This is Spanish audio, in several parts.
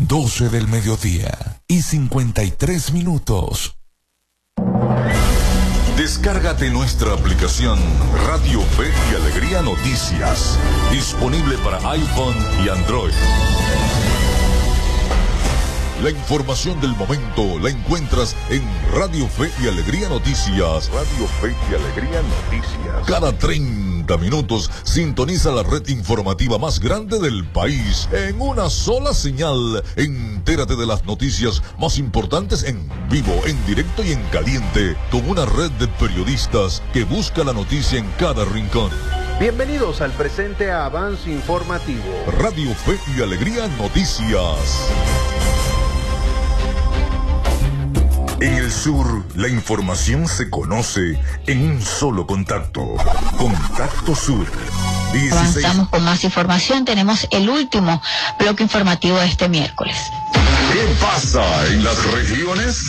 12 del mediodía y 53 minutos. Descárgate nuestra aplicación Radio Fe y Alegría Noticias, disponible para iPhone y Android. La información del momento la encuentras en Radio Fe y Alegría Noticias. Radio Fe y Alegría Noticias. Cada 30 minutos sintoniza la red informativa más grande del país en una sola señal. Entérate de las noticias más importantes en vivo, en directo y en caliente, con una red de periodistas que busca la noticia en cada rincón. Bienvenidos al presente avance informativo. Radio Fe y Alegría Noticias. En el sur, la información se conoce en un solo contacto. Contacto Sur. 16... Avanzamos con más información. Tenemos el último bloque informativo de este miércoles. ¿Qué pasa en las regiones?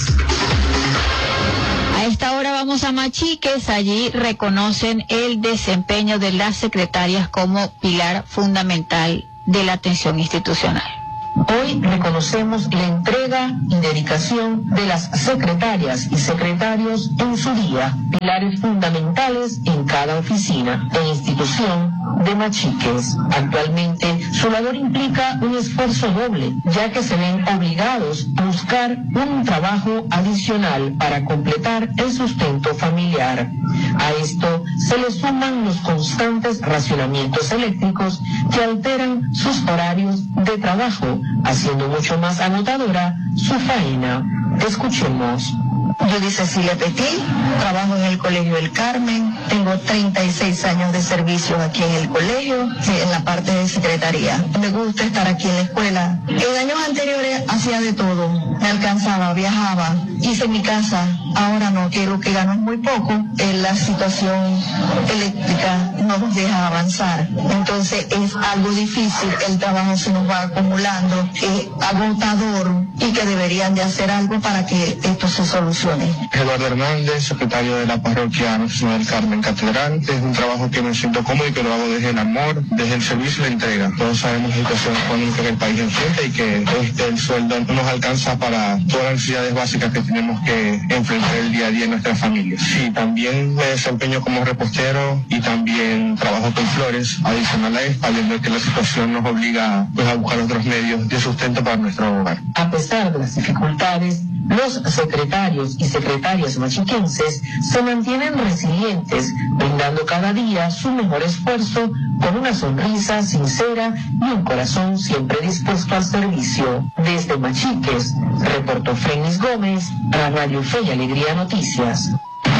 A esta hora vamos a Machiques. Allí reconocen el desempeño de las secretarias como pilar fundamental de la atención institucional. Hoy reconocemos la entrega y dedicación de las secretarias y secretarios en su día, pilares fundamentales en cada oficina e institución de Machiques. Actualmente, su labor implica un esfuerzo doble, ya que se ven obligados a buscar un trabajo adicional para completar el sustento familiar. A esto se le suman los constantes racionamientos eléctricos que alteran sus horarios de trabajo, haciendo mucho más agotadora su faena. Escuchemos. Yo soy Cecilia Petit, trabajo en el Colegio del Carmen, tengo 36 años de servicio aquí en el colegio, en la parte de secretaría. Me gusta estar aquí en la escuela. En años anteriores hacía de todo, me alcanzaba, viajaba, hice mi casa, ahora no, que lo que gano es muy poco. La situación eléctrica no nos deja avanzar, entonces es algo difícil, el trabajo se nos va acumulando, es agotador y que deberían de hacer algo para que esto se solucione. Eduardo Hernández, secretario de la parroquia Nuestra Señora del Carmen Catedral. Es un trabajo que me siento cómodo y que lo hago desde el amor, desde el servicio y la entrega. Todos sabemos la situación económica que el país enfrenta y que el sueldo no nos alcanza para todas las necesidades básicas que tenemos que enfrentar el día a día en nuestras familias. Sí, también me desempeño como repostero y también trabajo con flores. Adicional a esto, viendo que la situación nos obliga a buscar otros medios de sustento para nuestro hogar. A pesar de las dificultades, los secretarios y secretarias machiquenses se mantienen resilientes, brindando cada día su mejor esfuerzo con una sonrisa sincera y un corazón siempre dispuesto al servicio. Desde Machiques, reportó Frenis Gómez para Radio Fe y Alegría Noticias.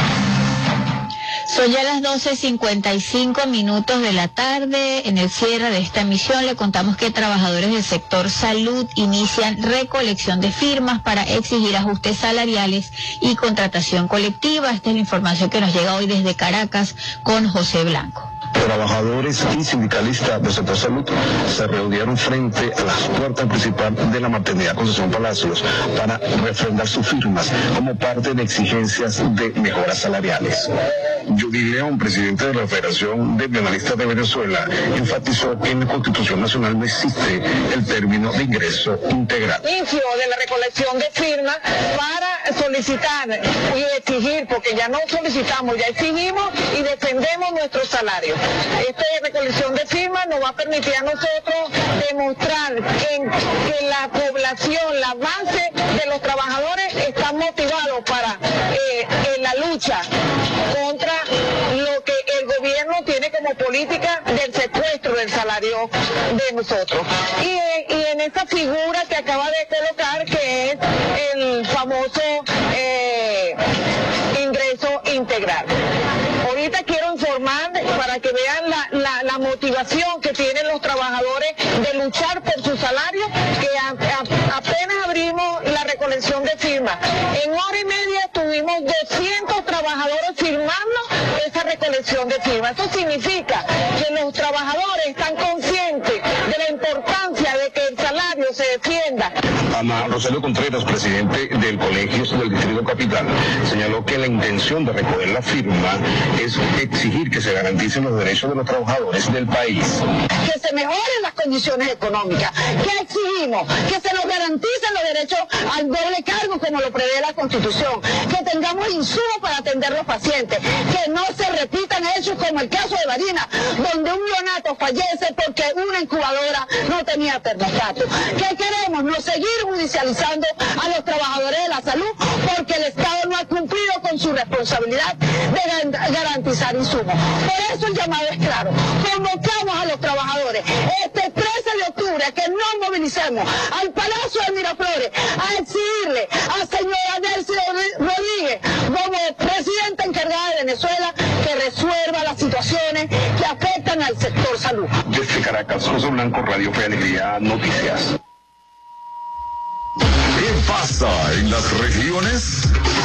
Son ya las 12:55 de la tarde. En el cierre de esta emisión le contamos que trabajadores del sector salud inician recolección de firmas para exigir ajustes salariales y contratación colectiva. Esta es la información que nos llega hoy desde Caracas con José Blanco. Trabajadores y sindicalistas del sector salud se reunieron frente a las puertas principales de la maternidad Concepción Palacios para refrendar sus firmas como parte de exigencias de mejoras salariales. Judy León, presidente de la Federación de Penalistas de Venezuela, enfatizó que en la Constitución Nacional no existe el término de ingreso integral. Inicio de la recolección de firmas para solicitar y exigir, porque ya no solicitamos, ya exigimos y defendemos nuestros salarios. Esta recolección de firmas nos va a permitir a nosotros demostrar que la población, la base de los trabajadores están motivados para en la lucha contra lo que el gobierno tiene como política del secuestro del salario de nosotros. Y en esa figura que acaba de colocar, que es el famoso ingreso integral. Ahorita quiero informar para que vean la motivación que tienen los trabajadores de luchar por su salario, que apenas abrimos la recolección de firmas. En hora y media tuvimos 200 trabajadores firmando esa recolección de firmas. Eso significa que los trabajadores están conscientes de la importancia de que el salario se defienda. Ana Rosario Contreras, presidente del Colegio del Distrito Capital, señaló que la intención de recoger la firma es exigir que se garanticen los derechos de los trabajadores del país. Que se mejoren las condiciones económicas, que exigimos que se nos garanticen los derechos al doble cargo como lo prevé la Constitución, que tengamos insumos para atender a los pacientes, que no se repitan hechos como el caso de Barinas, donde un neonato fallece porque una incubadora no tenía termostato. ¿Qué queremos? No seguir judicializando a los trabajadores de la salud porque el Estado no ha cumplido con su responsabilidad de garantizar insumos. Por eso el llamado es claro. Convocamos a los trabajadores este 13 de octubre a que nos movilicemos al Palacio de Miraflores a exigirle a señora Nelcy Rodríguez como presidenta encargada de Venezuela que resuelva las situaciones que afectan al sector salud. Desde Caracas, José Blanco, Radio Fe y Alegría, Noticias. ¿Qué pasa en las regiones?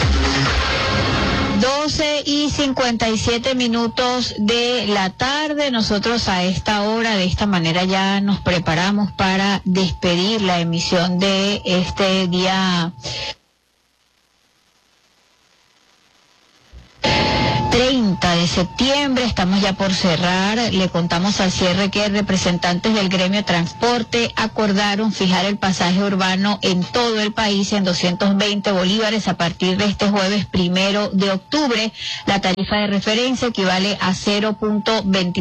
12:57 de la tarde. Nosotros a esta hora, de esta manera, ya nos preparamos para despedir la emisión de este día 30 de septiembre, estamos ya por cerrar. Le contamos al cierre que representantes del gremio de transporte acordaron fijar el pasaje urbano en todo el país en 220 bolívares a partir de este jueves 1 de octubre. La tarifa de referencia equivale a $0.25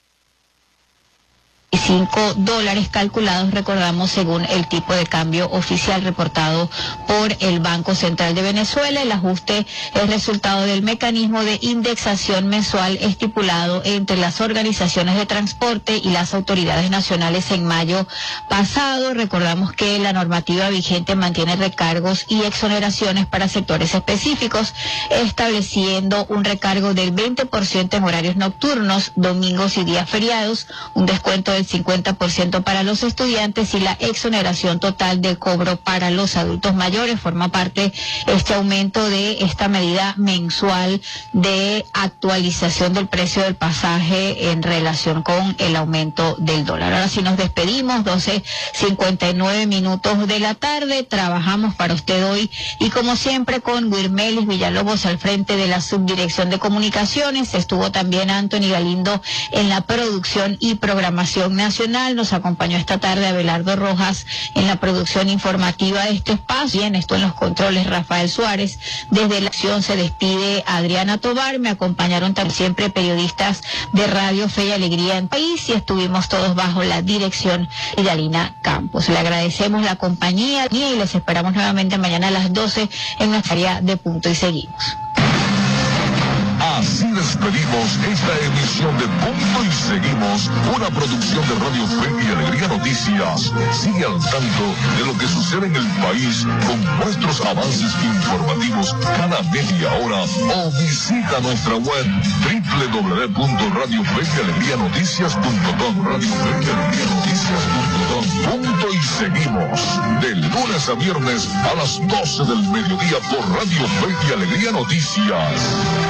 calculados, recordamos, según el tipo de cambio oficial reportado por el Banco Central de Venezuela. El ajuste es resultado del mecanismo de indexación mensual estipulado entre las organizaciones de transporte y las autoridades nacionales en mayo pasado. Recordamos que la normativa vigente mantiene recargos y exoneraciones para sectores específicos, estableciendo un recargo del 20% en horarios nocturnos, domingos y días feriados, un descuento del 50% para los estudiantes y la exoneración total del cobro para los adultos mayores. Forma parte este aumento de esta medida mensual de actualización del precio del pasaje en relación con el aumento del dólar. Ahora sí nos despedimos, 12:59 de la tarde. Trabajamos para usted hoy y como siempre con Wirmelis Villalobos al frente de la Subdirección de Comunicaciones. Estuvo también Anthony Galindo en la producción y programación nacional. Nos acompañó esta tarde Abelardo Rojas en la producción informativa de este espacio. Bien, esto en los controles Rafael Suárez. Desde la acción se despide Adriana Tobar. Me acompañaron también siempre periodistas de Radio Fe y Alegría en País y estuvimos todos bajo la dirección de Dalina Campos. Le agradecemos la compañía y les esperamos nuevamente mañana a las 12 en nuestra área de Punto y Seguimos. Así despedimos esta emisión de Punto y Seguimos, una producción de Radio Fe y Alegría Noticias. Sigue al tanto de lo que sucede en el país con nuestros avances informativos cada media hora o visita nuestra web www.radiofeyalegrianoticias.com. Punto y Seguimos, de lunes a viernes a las 12 del mediodía por Radio Fe y Alegría Noticias.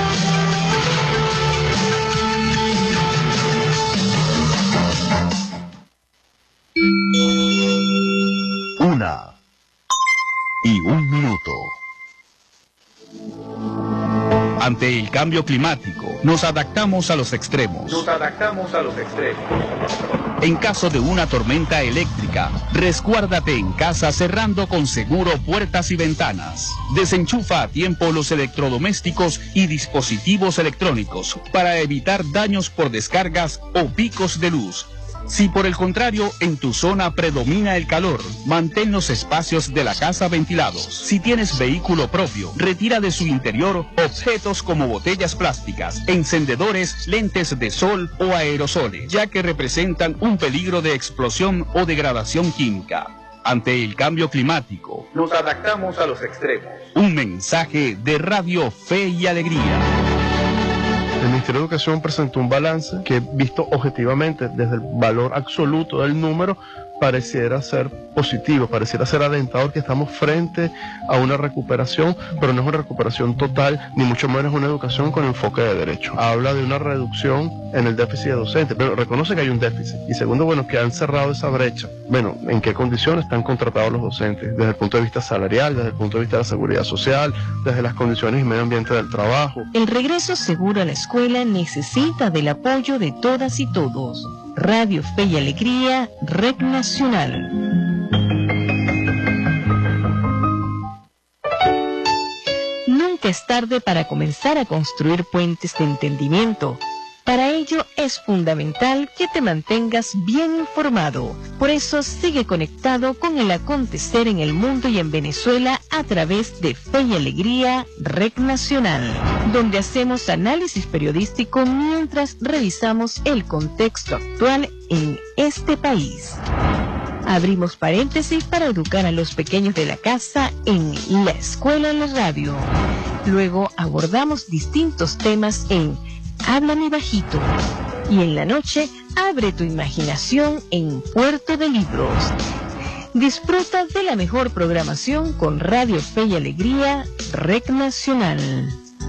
Una y un minuto. Ante el cambio climático, nos adaptamos a los extremos. En caso de una tormenta eléctrica, resguárdate en casa cerrando con seguro puertas y ventanas. Desenchufa a tiempo los electrodomésticos y dispositivos electrónicos para evitar daños por descargas o picos de luz. Si por el contrario en tu zona predomina el calor, mantén los espacios de la casa ventilados. Si tienes vehículo propio, retira de su interior objetos como botellas plásticas, encendedores, lentes de sol o aerosoles, ya que representan un peligro de explosión o degradación química. Ante el cambio climático, nos adaptamos a los extremos. Un mensaje de Radio Fe y Alegría. El Ministerio de Educación presentó un balance que, visto objetivamente desde el valor absoluto del número, pareciera ser positivo, pareciera ser alentador, que estamos frente a una recuperación, pero no es una recuperación total, ni mucho menos una educación con enfoque de derecho. Habla de una reducción en el déficit de docentes, pero reconoce que hay un déficit. Y segundo, bueno, que han cerrado esa brecha. Bueno, ¿en qué condiciones están contratados los docentes? Desde el punto de vista salarial, desde el punto de vista de la seguridad social, desde las condiciones y medio ambiente del trabajo. El regreso seguro a la escuela necesita del apoyo de todas y todos. Radio Fe y Alegría, Red Nacional. Nunca es tarde para comenzar a construir puentes de entendimiento. Para ello es fundamental que te mantengas bien informado. Por eso sigue conectado con el acontecer en el mundo y en Venezuela a través de Fe y Alegría, Red Nacional, donde hacemos análisis periodístico mientras revisamos el contexto actual en este país. Abrimos paréntesis para educar a los pequeños de la casa en La Escuela en la Radio. Luego abordamos distintos temas en Háblame Bajito. Y en la noche, abre tu imaginación en Puerto de Libros. Disfruta de la mejor programación con Radio Fe y Alegría, Red Nacional.